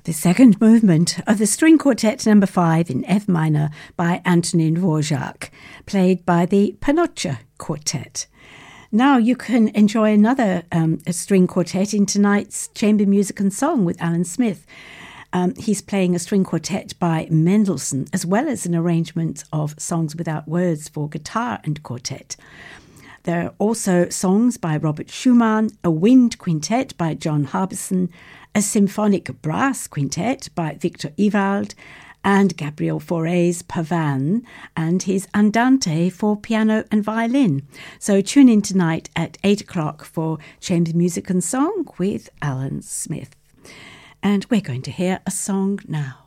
The second movement of the String Quartet No. 5 in F minor by Antonin Dvorak, played by the Panocha Quartet. Now you can enjoy another string quartet in tonight's Chamber Music and Song with Alan Smith. He's playing a string quartet by Mendelssohn, as well as an arrangement of Songs Without Words for guitar and quartet. There are also songs by Robert Schumann, a wind quintet by John Harbison, a symphonic brass quintet by Victor Ewald, and Gabriel Fauré's Pavane and his Andante for piano and violin. So tune in tonight at 8 o'clock for Chamber Music and Song with Alan Smith. And we're going to hear a song now.